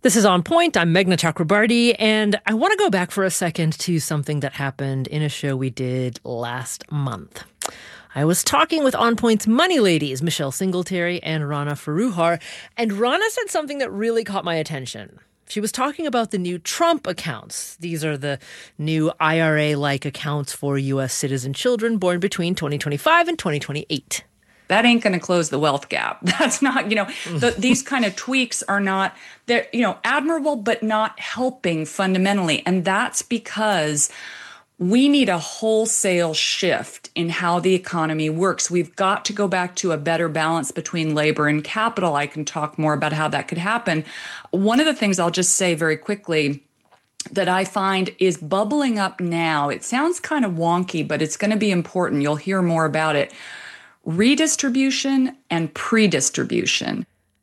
This is On Point. I'm Meghna Chakrabarty, and I want to go back for a second to something that happened in a show we did last month. I was talking with On Point's money ladies, Michelle Singletary and Rana Foroohar, and Rana said something that really caught my attention. She was talking about the new Trump accounts. These are the new IRA-like accounts for U.S. citizen children born between 2025 and 2028. That ain't going to close the wealth gap. That's not, these kind of tweaks are not, they're, admirable, but not helping fundamentally. And that's because we need a wholesale shift in how the economy works. We've got to go back to a better balance between labor and capital. I can talk more about how that could happen. One of the things I'll just say very quickly that I find is bubbling up now, it sounds kind of wonky, but it's going to be important. You'll hear more about it. Redistribution and pre-distribution.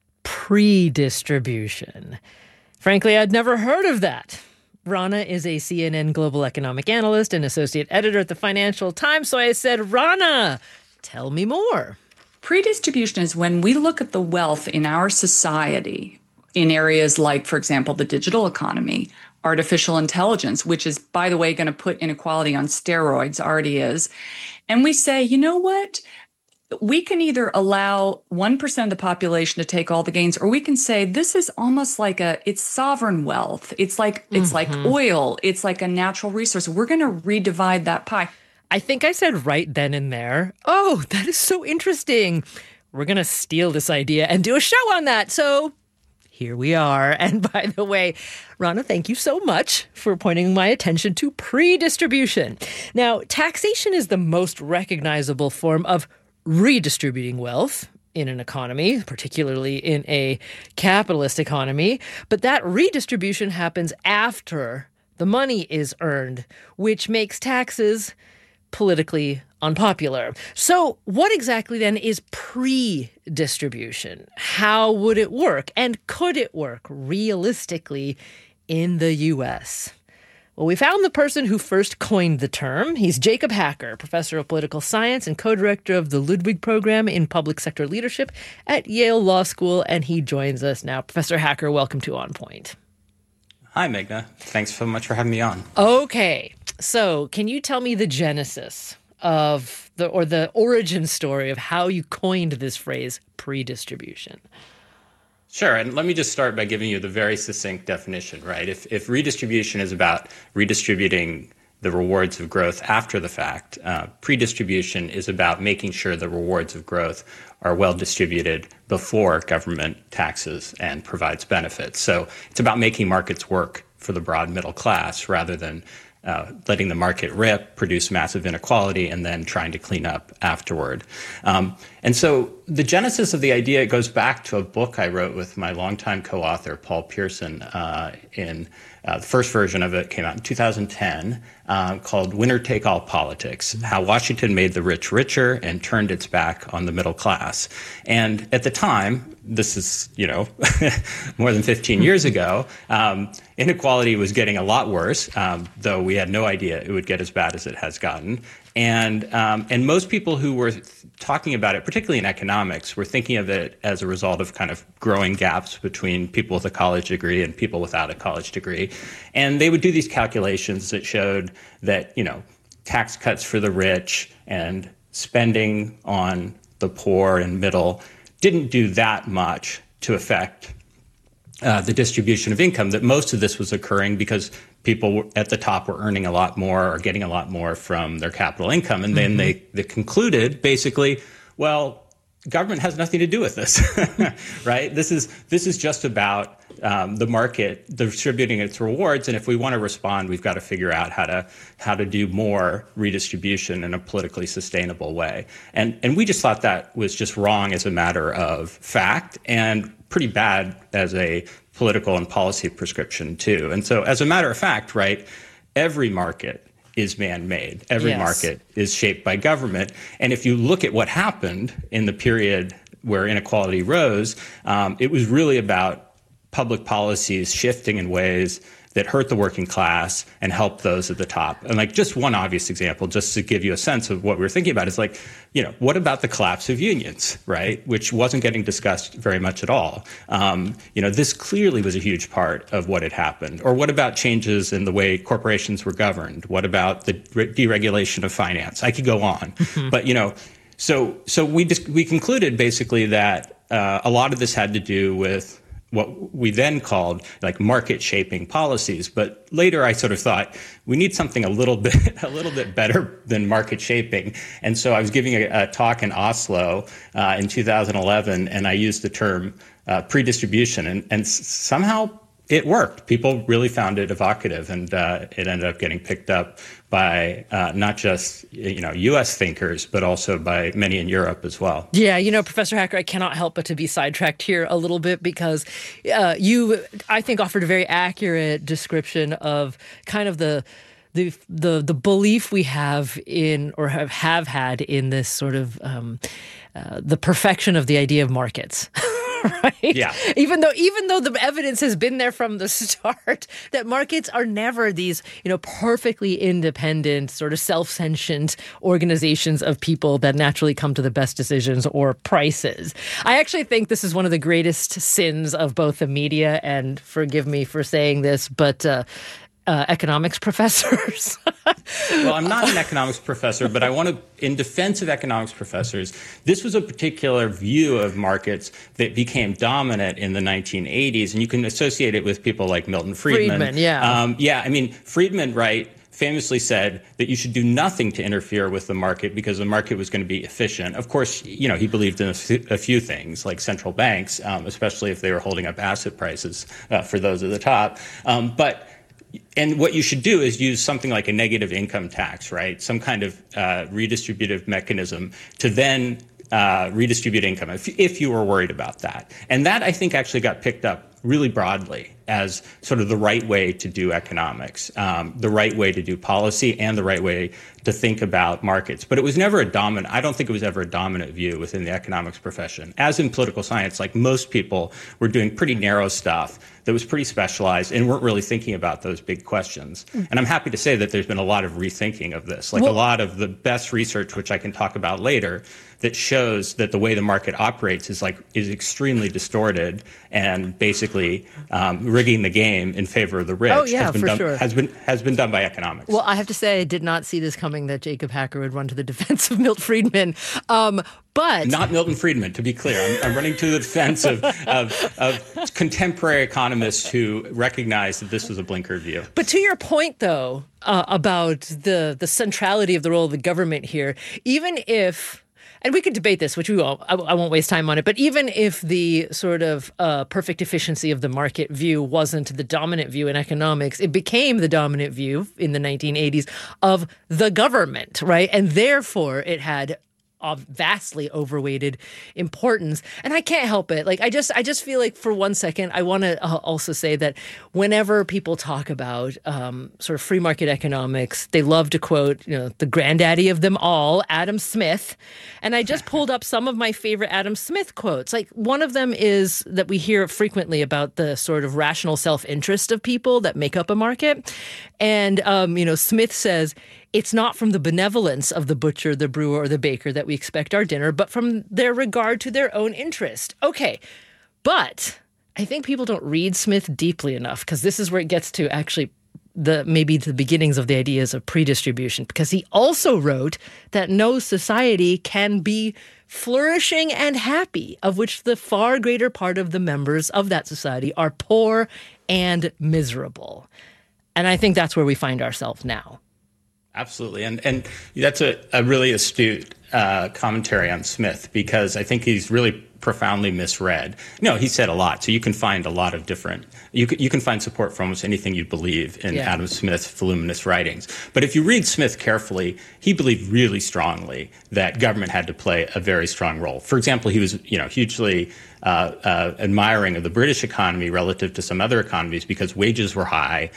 Pre-distribution. Frankly, I'd never heard of that. Rana is a CNN global economic analyst and associate editor at the Financial Times. So I said, Rana, tell me more. Pre-distribution is when we look at the wealth in our society in areas like, for example, the digital economy, artificial intelligence, which is, by the way, going to put inequality on steroids, already is. And we say, you know what? We can either allow 1% of the population to take all the gains, or we can say this is almost like it's sovereign wealth. It's like oil. It's like a natural resource. We're going to redivide that pie. I think I said right then and there, oh, that is so interesting. We're going to steal this idea and do a show on that. So here we are. And by the way, Rana, thank you so much for pointing my attention to pre-distribution. Now, taxation is the most recognizable form of redistributing wealth in an economy, particularly in a capitalist economy. But that redistribution happens after the money is earned, which makes taxes politically unpopular. So what exactly then is pre-distribution? How would it work? And could it work realistically in the U.S.? Well, we found the person who first coined the term. He's Jacob Hacker, professor of political science and co-director of the Ludwig Program in Public Sector Leadership at Yale Law School, and he joins us now. Professor Hacker, welcome to On Point. Hi, Meghna. Thanks so much for having me on. Okay, so can you tell me the genesis of the origin story of how you coined this phrase pre-distribution? Sure, and let me just start by giving you the very succinct definition, right? If redistribution is about redistributing the rewards of growth after the fact, pre-distribution is about making sure the rewards of growth are well distributed before government taxes and provides benefits. So it's about making markets work for the broad middle class rather than letting the market rip, produce massive inequality, and then trying to clean up afterward. And so the genesis of the idea goes back to a book I wrote with my longtime co-author, Paul Pierson. The first version of it came out in 2010, called Winner Take All Politics, How Washington Made the Rich Richer and Turned Its Back on the Middle Class. And at the time, this is, more than 15 years ago, inequality was getting a lot worse, though we had no idea it would get as bad as it has gotten. And most people who were talking about it, particularly in economics, were thinking of it as a result of kind of growing gaps between people with a college degree and people without a college degree. And they would do these calculations that showed that, tax cuts for the rich and spending on the poor and middle didn't do that much to affect the distribution of income, that most of this was occurring because people at the top were earning a lot more or getting a lot more from their capital income. And then they concluded, basically, well, government has nothing to do with this, right? This is just about the market distributing its rewards. And if we want to respond, we've got to figure out how to do more redistribution in a politically sustainable way. And we just thought that was just wrong as a matter of fact and pretty bad as a political and policy prescription too. And so as a matter of fact, right, every market is man-made. Every market is shaped by government. And if you look at what happened in the period where inequality rose, it was really about public policies shifting in ways that hurt the working class and help those at the top. And like just one obvious example, just to give you a sense of what we were thinking about, is like, what about the collapse of unions, right? Which wasn't getting discussed very much at all. This clearly was a huge part of what had happened. Or what about changes in the way corporations were governed? What about the deregulation of finance? I could go on. But, so we concluded basically that a lot of this had to do with what we then called like market shaping policies. But later I sort of thought we need something a little bit better than market shaping. And so I was giving a talk in Oslo in 2011, and I used the term pre-distribution, and somehow it worked. People really found it evocative, and it ended up getting picked up by not just U.S. thinkers, but also by many in Europe as well. Yeah, Professor Hacker, I cannot help but to be sidetracked here a little bit because you, I think, offered a very accurate description of kind of the belief we have in, or have had in, this sort of the perfection of the idea of markets. Right? Yeah. Even though the evidence has been there from the start that markets are never these, perfectly independent, sort of self-sentient organizations of people that naturally come to the best decisions or prices. I actually think this is one of the greatest sins of both the media and, forgive me for saying this, but economics professors. Well, I'm not an economics professor, but I want to, in defense of economics professors, this was a particular view of markets that became dominant in the 1980s, and you can associate it with people like Milton Friedman. Friedman, right, famously said that you should do nothing to interfere with the market because the market was going to be efficient. Of course, he believed in a few things, like central banks, especially if they were holding up asset prices for those at the top. And what you should do is use something like a negative income tax, right? Some kind of redistributive mechanism to then redistribute income if you were worried about that. And that, I think, actually got picked up really broadly as sort of the right way to do economics, the right way to do policy, and the right way to think about markets. But it was never I don't think it was ever a dominant view within the economics profession. As in political science, like most people were doing pretty narrow stuff that was pretty specialized and weren't really thinking about those big questions. And I'm happy to say that there's been a lot of rethinking of this, a lot of the best research, which I can talk about later, that shows that the way the market operates is extremely distorted and basically rigging the game in favor of the rich has been done by economics. Well, I have to say I did not see this coming, that Jacob Hacker would run to the defense of Milton Friedman. But not Milton Friedman, to be clear. I'm running to the defense of contemporary economists who recognize that this was a blinkered view. But to your point, though, about the centrality of the role of the government here, even if, and we could debate this, which we won't, I won't waste time on it, but even if the sort of perfect efficiency of the market view wasn't the dominant view in economics, it became the dominant view in the 1980s of the government, right? And therefore it had of vastly overweighted importance. And I can't help it. I just feel like for 1 second, I want to also say that whenever people talk about sort of free market economics, they love to quote, the granddaddy of them all, Adam Smith. And I just pulled up some of my favorite Adam Smith quotes. One of them is that we hear frequently about the sort of rational self-interest of people that make up a market. And, Smith says, "It's not from the benevolence of the butcher, the brewer, or the baker that we expect our dinner, but from their regard to their own interest." Okay, but I think people don't read Smith deeply enough, because this is where it gets to actually maybe the beginnings of the ideas of pre-distribution, because he also wrote that no society can be flourishing and happy, of which the far greater part of the members of that society are poor and miserable. And I think that's where we find ourselves now. Absolutely. And that's a really astute commentary on Smith, because I think he's really profoundly misread. No, he said a lot. So you can find a lot of different, you can find support for almost anything you believe in Adam Smith's voluminous writings. But if you read Smith carefully, he believed really strongly that government had to play a very strong role. For example, he was, hugely admiring of the British economy relative to some other economies because wages were high